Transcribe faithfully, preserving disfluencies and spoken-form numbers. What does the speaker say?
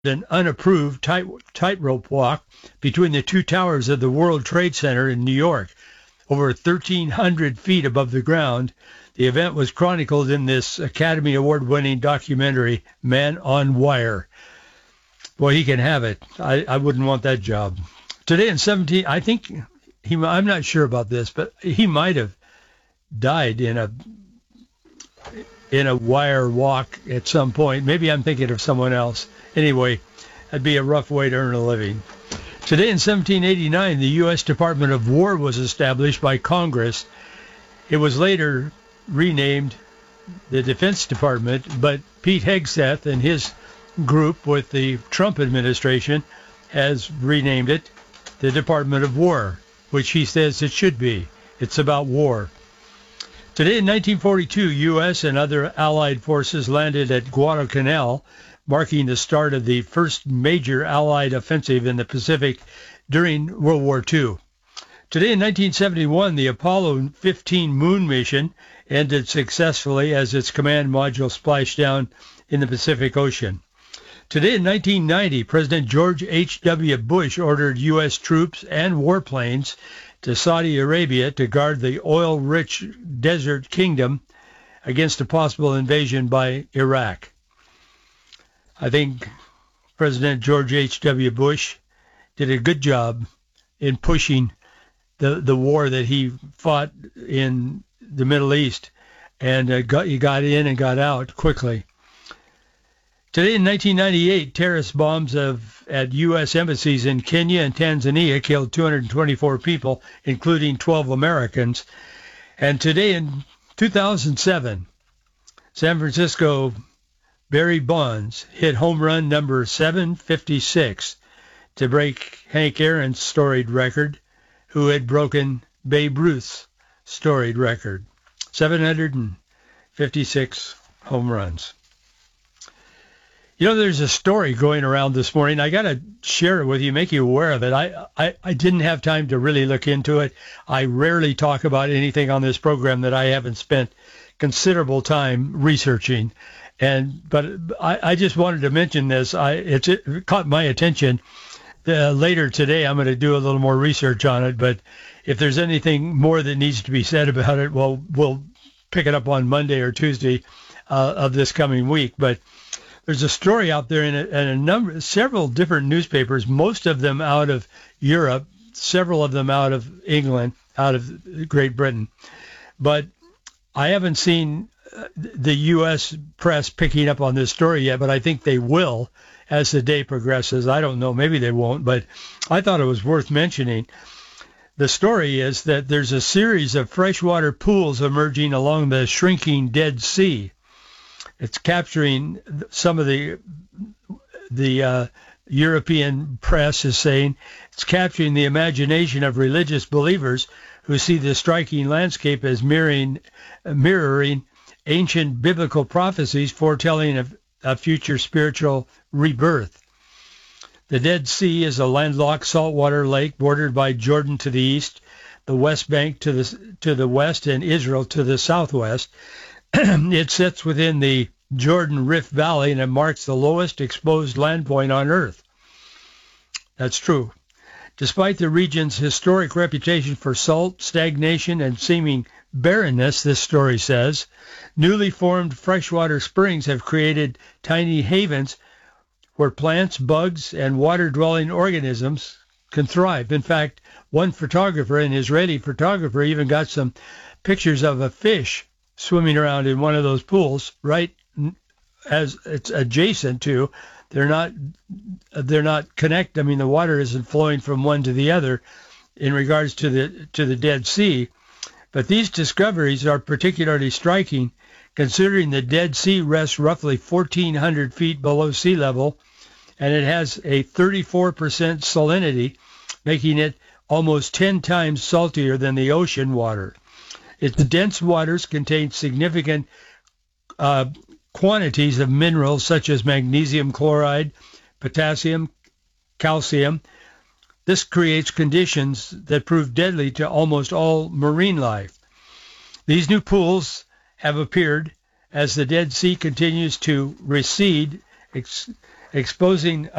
an unapproved tight, tightrope walk between the two towers of the World Trade Center in New York, over thirteen hundred feet above the ground. The event was chronicled in this Academy Award-winning documentary, Man on Wire. Boy, he can have it. I, I wouldn't want that job. Today in seventeen, I think he, I'm not sure about this, but he might have died in a in a wire walk at some point. Maybe I'm thinking of someone else. Anyway, that'd be a rough way to earn a living. Today in seventeen eighty-nine, the U S Department of War was established by Congress. It was later renamed the Defense Department, but Pete Hegseth and his group with the Trump administration has renamed it the Department of War, which he says it should be. It's about war. Today in nineteen forty-two, U S and other Allied forces landed at Guadalcanal, marking the start of the first major Allied offensive in the Pacific during World War Two. Today in nineteen seventy-one, the Apollo fifteen moon mission ended successfully as its command module splashed down in the Pacific Ocean. Today in nineteen ninety, President George H W. Bush ordered U S troops and warplanes to Saudi Arabia to guard the oil-rich desert kingdom against a possible invasion by Iraq. I think President George H W. Bush did a good job in pushing the the war that he fought in the Middle East, and uh, got, he got in and got out quickly. Today in nineteen ninety-eight, terrorist bombs of, at U S embassies in Kenya and Tanzania killed two hundred twenty-four people, including twelve Americans. And today in two thousand seven, San Francisco Barry Bonds hit home run number seven fifty-six to break Hank Aaron's storied record, who had broken Babe Ruth's storied record, seven hundred fifty-six home runs. You know, there's a story going around this morning. I got to share it with you, make you aware of it. I, I, I didn't have time to really look into it. I rarely talk about anything on this program that I haven't spent considerable time researching. And but I, I just wanted to mention this. I it's, it caught my attention. Uh, later today, I'm going to do a little more research on it. But if there's anything more that needs to be said about it, well, we'll pick it up on Monday or Tuesday uh, of this coming week. But there's a story out there in a, in a number, several different newspapers, most of them out of Europe, several of them out of England, out of Great Britain. But I haven't seen the U S press picking up on this story yet, but I think they will as the day progresses. I don't know, maybe they won't, but I thought it was worth mentioning. The story is that there's a series of freshwater pools emerging along the shrinking Dead Sea. It's capturing some of the the uh, European press is saying it's capturing the imagination of religious believers who see the striking landscape as mirroring mirroring ancient biblical prophecies foretelling of a future spiritual rebirth. The Dead Sea is a landlocked saltwater lake bordered by Jordan to the east, the West Bank to the to the west, and Israel to the southwest. It sits within the Jordan Rift Valley, and it marks the lowest exposed land point on Earth. That's true. Despite the region's historic reputation for salt, stagnation, and seeming barrenness, this story says, newly formed freshwater springs have created tiny havens where plants, bugs, and water-dwelling organisms can thrive. In fact, one photographer, an Israeli photographer, even got some pictures of a fish swimming around in one of those pools, right as it's adjacent to. They're not they're not connected. I mean, the water isn't flowing from one to the other in regards to the to the Dead Sea. But these discoveries are particularly striking, considering the Dead Sea rests roughly fourteen hundred feet below sea level, and it has a thirty-four percent salinity, making it almost ten times saltier than the ocean water. Its dense waters contain significant uh, quantities of minerals such as magnesium chloride, potassium, calcium. This creates conditions that prove deadly to almost all marine life. These new pools have appeared as the Dead Sea continues to recede, ex- exposing